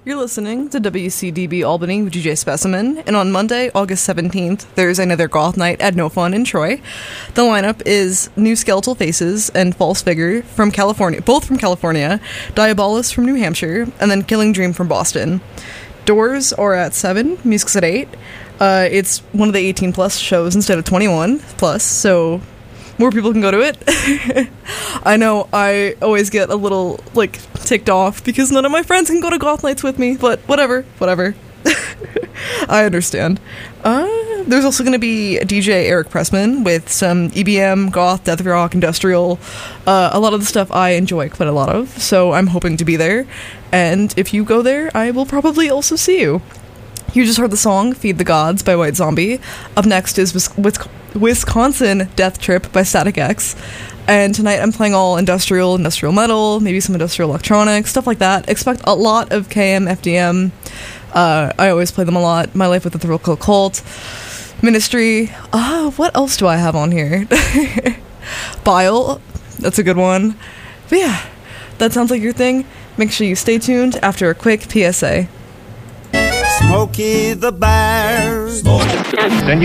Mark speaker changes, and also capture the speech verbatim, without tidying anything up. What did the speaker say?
Speaker 1: You're listening to W C D B Albany with D J Specimen, and on Monday, August seventeenth, there's another goth night at No Fun in Troy. The lineup is New Skeletal Faces and False Figure from California, both from California, Diabolus from New Hampshire, and then Killing Dream from Boston. Doors are at seven, music's at eight. Uh, it's one of the eighteen plus shows instead of twenty-one plus, so more people can go to it. I know I always get a little, like, ticked off because none of my friends can go to goth nights with me, but whatever, whatever. I understand. Uh, there's also going to be D J Eric Pressman with some E B M, goth, death rock, industrial, uh, a lot of the stuff I enjoy quite a lot of, so I'm hoping to be there. And if you go there, I will probably also see you. You just heard the song Feed the Gods by White Zombie. Up next is Wis- Wis- Wisconsin Death Trip by Static X. And tonight I'm playing all industrial, industrial metal, maybe some industrial electronics, stuff like that. Expect a lot of K M, F D M. Uh, I always play them a lot. My Life with the Thrill Kill Cult. Ministry. Uh, what else do I have on here? Bile. That's a good one. But yeah, that sounds like your thing. Make sure you stay tuned after a quick P S A.
Speaker 2: Smokey the Bear. Smoke.